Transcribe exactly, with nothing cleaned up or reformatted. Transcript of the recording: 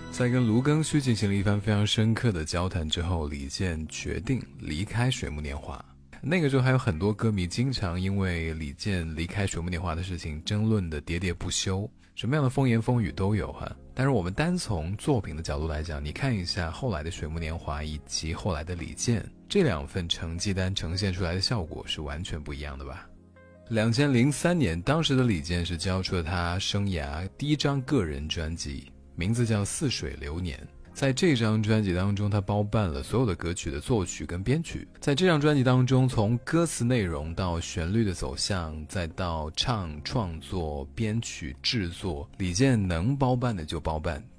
在跟卢庚戌进行了一番非常深刻的交谈之后，李健决定离开水木年华。那个时候还有很多歌迷经常因为李健离开水木年华的事情争论的喋喋不休，什么样的风言风语都有哈。但是我们单从作品的角度来讲，你看一下后来的水木年华以及后来的李健，这两份成绩单呈现出来的效果是完全不一样的吧。两千零三年，当时的李健是交出了他生涯第一张个人专辑，名字叫《似水流年》。在这张专辑当中，他包办了所有的歌曲的作曲跟编曲。在这张专辑当中，从歌词内容到旋律的走向，再到唱、创作、编曲、制作，李健能包办的就包办。